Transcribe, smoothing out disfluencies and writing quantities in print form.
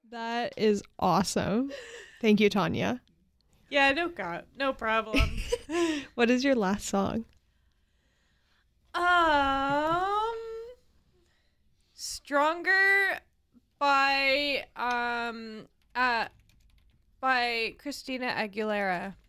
That is awesome. Thank you, Tanya. Yeah, no problem. What is your last song? Stronger by by Christina Aguilera.